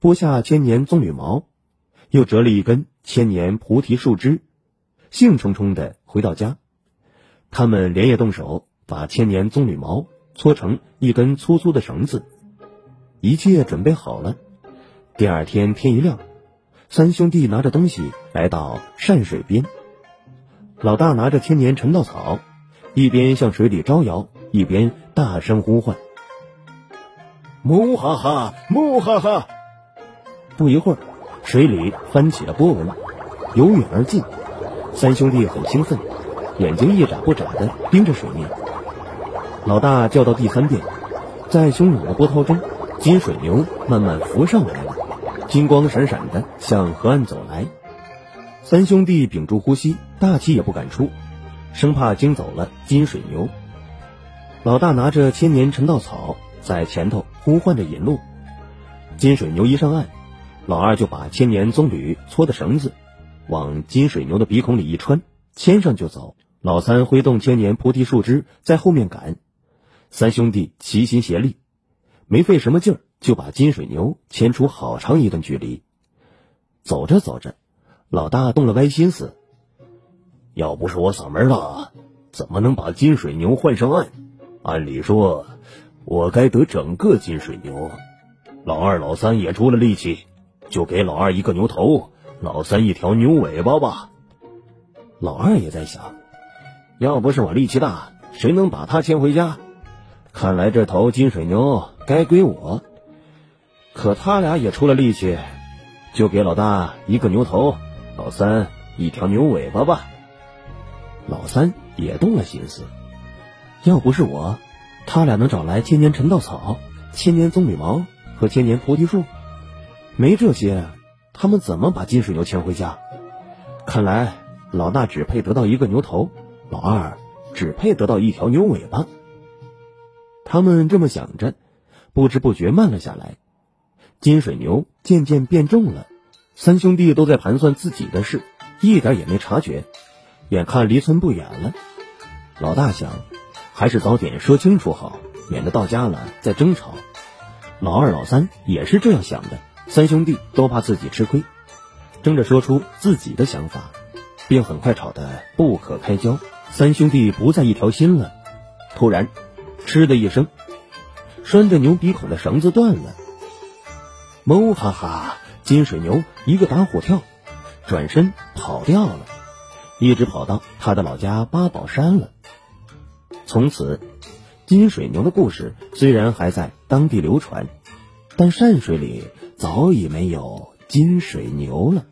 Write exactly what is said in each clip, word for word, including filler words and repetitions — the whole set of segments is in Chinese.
剥下千年棕榈毛，又折了一根千年菩提树枝，兴冲冲地回到家。他们连夜动手，把千年棕榈毛搓成一根粗粗的绳子。一切准备好了，第二天天一亮，三兄弟拿着东西来到善水边。老大拿着千年陈稻草，一边向水里招摇，一边大声呼唤： 木哈哈，木哈哈！ 不一会儿，水里翻起了波纹，由远而近。三兄弟很兴奋，眼睛一眨不眨地盯着水面。老大叫到第三遍，在汹涌的波涛中，金水牛慢慢浮上来了，金光闪闪地向河岸走来。三兄弟屏住呼吸，大气也不敢出，生怕惊走了金水牛。老大拿着千年陈稻草在前头呼唤着引路。金水牛一上岸，老二就把千年棕榈搓的绳子往金水牛的鼻孔里一穿，牵上就走。老三挥动千年菩提树枝在后面赶。三兄弟齐心协力，没费什么劲儿就把金水牛牵出好长一段距离。走着走着，老大动了歪心思， 要不是我嗓门大，怎么能把金水牛换上岸？按理说我该得整个金水牛，老二老三也出了力气，就给老二一个牛头，老三一条牛尾巴吧。 老二也在想，要不是我力气大，谁能把他牵回家？看来这头金水牛该归我。可他俩也出了力气，就给老大一个牛头，老三一条牛尾巴吧。老三也动了心思，要不是我，他俩能找来千年陈稻草、千年棕榈毛和千年菩提树？没这些，他们怎么把金水牛牵回家？看来老大只配得到一个牛头，老二只配得到一条牛尾巴。他们这么想着，不知不觉慢了下来。金水牛渐渐变重了，三兄弟都在盘算自己的事，一点也没察觉。眼看离村不远了，老大想，还是早点说清楚好，免得到家了再争吵。老二老三也是这样想的，三兄弟都怕自己吃亏，争着说出自己的想法，并很快吵得不可开交。三兄弟不在一条心了。突然嗤的一声，拴着牛鼻孔的绳子断了。哞哈哈，金水牛一个打虎跳，转身跑掉了，一直跑到他的老家八宝山了。从此，金水牛的故事虽然还在当地流传，但善水里早已没有金水牛了。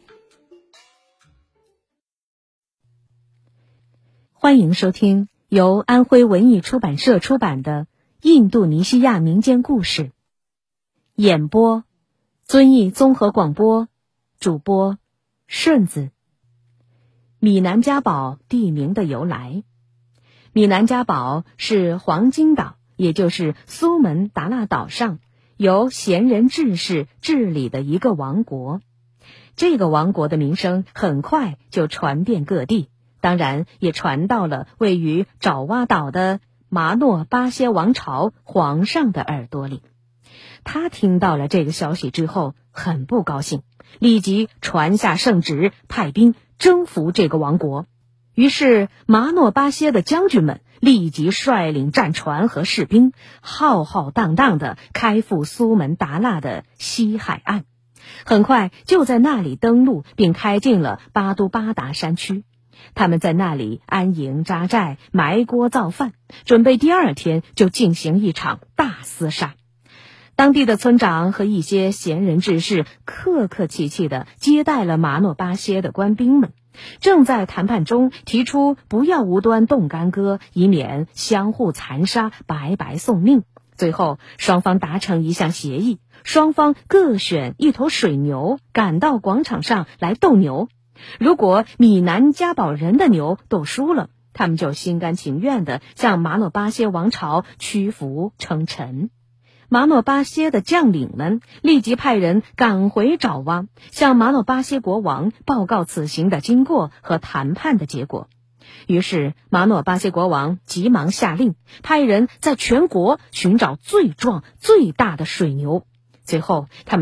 欢迎收听由安徽文艺出版社出版的《印度尼西亚民间故事》，演播遵义综合广播，主播顺子。米南加堡地名的由来。米南加堡是黄金岛，也就是苏门答腊岛上由贤人志士治理的一个王国。这个王国的名声很快就传遍各地，当然也传到了位于爪哇岛的麻诺巴歇王朝皇上的耳朵里。他听到了这个消息之后很不高兴，立即传下圣旨，派兵征服这个王国。于是麻诺巴歇的将军们立即率领战船和士兵，浩浩荡荡地开赴苏门答腊的西海岸，很快就在那里登陆，并开进了巴都巴达山区。他们在那里安营扎寨，埋锅造饭，准备第二天就进行一场大厮杀。当地的村长和一些贤人志士客客气气地接待了麻诺巴歇的官兵们，正在谈判中提出不要无端动干戈，以免相互残杀，白白送命。最后双方达成一项协议，双方各选一头水牛赶到广场上来斗牛。如果米南加堡人的牛斗输了，他们就心甘情愿地向麻诺巴歇王朝屈服称臣。麻诺巴歇的将领们立即派人赶回爪哇，向麻诺巴歇国王报告此行的经过和谈判的结果。于是麻诺巴歇国王急忙下令，派人在全国寻找最壮最大的水牛。最后他们